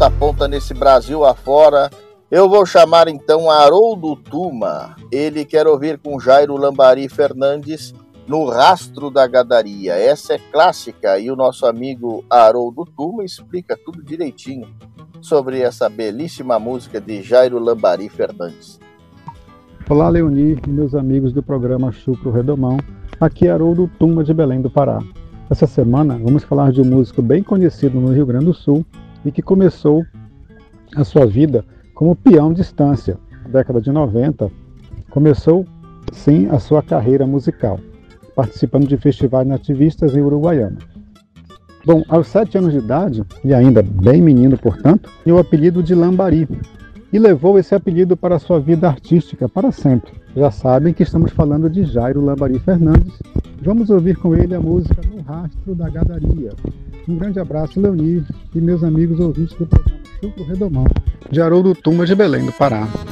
ponta a ponta nesse Brasil afora. Eu vou chamar então Haroldo Tuma. Ele quer ouvir com Jairo Lambari Fernandes, No Rastro da Gadaria. Essa é clássica e o nosso amigo Haroldo Tuma explica tudo direitinho sobre essa belíssima música de Jairo Lambari Fernandes. Olá, Leoni e meus amigos do programa Chucro Redomão. Aqui é Haroldo Tuma de Belém do Pará. Essa semana vamos falar de um músico bem conhecido no Rio Grande do Sul e que começou a sua vida como peão de estância. Na década de 90, começou sim a sua carreira musical, participando de festivais nativistas em Uruguaiana. Bom, aos 7 anos de idade, e ainda bem menino, portanto, tinha o apelido de Lambari, e levou esse apelido para a sua vida artística para sempre. Já sabem que estamos falando de Jairo Lambari Fernandes. Vamos ouvir com ele a música No Rastro da Gadaria. Um grande abraço, Leoni, e meus amigos ouvintes do programa Chucro Redomão, de Haroldo Tuma de Belém do Pará.